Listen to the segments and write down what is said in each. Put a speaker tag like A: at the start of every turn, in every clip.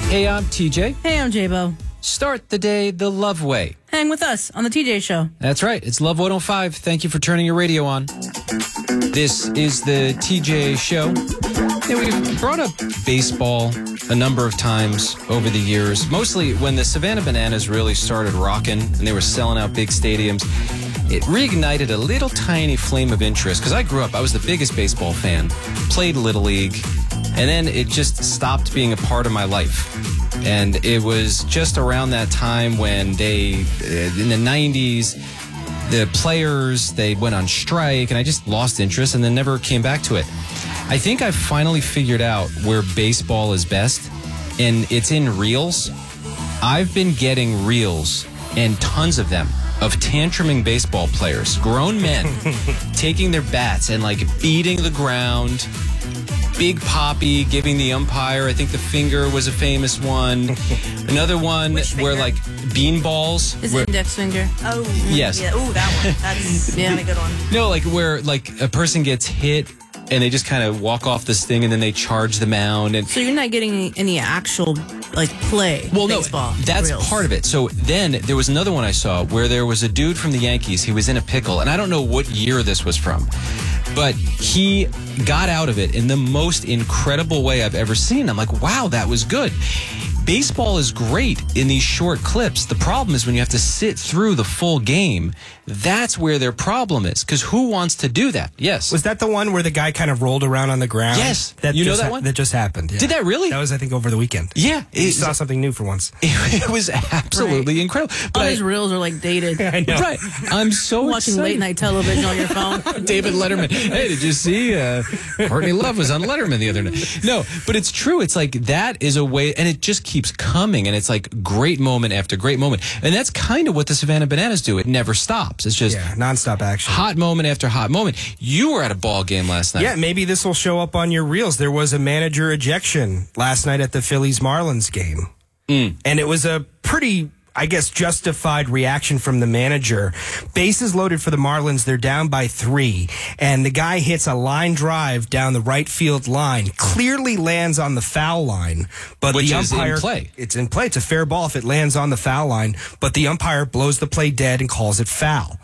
A: Hey, I'm TJ.
B: Hey, I'm J-Bo.
A: Start the day the Love way.
B: Hang with us on the TJ Show.
A: That's right. It's Love 105. Thank you for turning your radio on. This is the TJ Show. Yeah, we've brought up baseball a number of times over the years, mostly when the Savannah Bananas really started rocking and they were selling out big stadiums. It reignited a little tiny flame of interest because I was the biggest baseball fan, played Little League, and then it just stopped being a part of my life. And it was just around that time when in the 90s, the players, they went on strike, and I just lost interest and then never came back to it. I think I finally figured out where baseball is best, and it's in reels. I've been getting reels, and tons of them, of tantruming baseball players, grown men, taking their bats and like beating the ground. Big Poppy giving the umpire, I think the finger was a famous one. Another one where like bean balls.
B: His index finger.
C: Oh.
A: Yes.
C: Yeah. Ooh, that one. That's a good one.
A: No, like where like a person gets hit and they just kind of walk off this thing and then they charge the mound. And
B: So you're not getting any actual like play.
A: well,
B: baseball,
A: no, that's
B: reels.
A: part of it. So then there was another one I saw where there was a dude from the Yankees. He was in a pickle, and I don't know what year this was from, but he got out of it in the most incredible way I've ever seen. I'm like, wow, that was good. Baseball is great in these short clips. The problem is when you have to sit through the full game. That's where their problem is, because who wants to do that? Yes.
D: Was that the one where the guy kind of rolled around on the ground?
A: Yes. You know that one?
D: That just happened. Yeah.
A: Did that really?
D: That was, I think, over the weekend.
A: Yeah.
D: You saw something new for once.
A: It was absolutely incredible.
B: All these reels are like dated.
D: I know.
A: Right. I'm so
B: Watching
A: excited.
B: late night television on your phone.
A: David Letterman. Hey, did you see Courtney Love was on Letterman the other night? No, but it's true. It's like that is a way, and it just keeps coming, and it's like great moment after great moment. And that's kind of what the Savannah Bananas do. It never stops. It's just
D: nonstop action.
A: hot moment after hot moment. You were at a ball game last night.
D: Yeah, maybe this will show up on your reels. There was a manager ejection last night at the Phillies-Marlins game. And it was a pretty, I guess, justified reaction from the manager. Bases loaded for the Marlins. They're down by 3. And the guy hits a line drive down the right field line. Clearly lands on the foul line. But
A: Which
D: the
A: is
D: umpire,
A: in play.
D: It's in play. It's a fair ball if it lands on the foul line. But the umpire blows the play dead and calls it foul.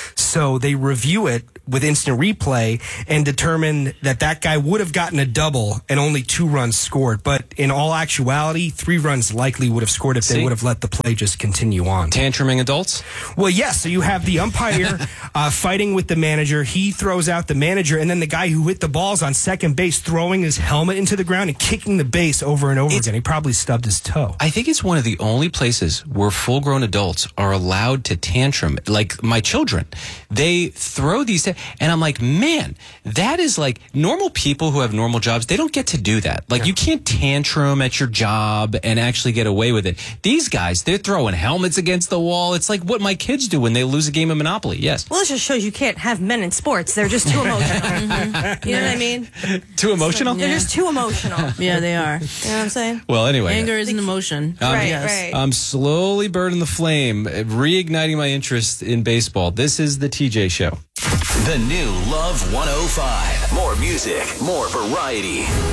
D: So they review it with instant replay and determine that guy would have gotten a double and only 2 runs scored. But in all actuality, 3 runs likely would have scored if they would have let the play just continue on.
A: Tantruming adults?
D: Well, yes. So you have the umpire fighting with the manager. He throws out the manager, and then the guy who hit the balls on second base throwing his helmet into the ground and kicking the base over and over again. He probably stubbed his toe.
A: I think it's one of the only places where full-grown adults are allowed to tantrum. Like my children, they throw these, and I'm like, man, that is like normal people who have normal jobs. They don't get to do that. Like you can't tantrum at your job and actually get away with it. These guys, they're throwing helmets against the wall. It's like what my kids do when they lose a game of Monopoly. Yes.
C: Well, this just shows you can't have men in sports. They're just too emotional. You know what I mean?
A: Too emotional?
C: They're just too emotional.
B: Yeah, they are.
C: You know what I'm saying?
A: Well, anyway.
B: Anger is an emotion.
C: Right.
A: I'm slowly burning the flame, reigniting my interest in baseball. This is the TJ Show.
E: The new Love 105. More music, more variety.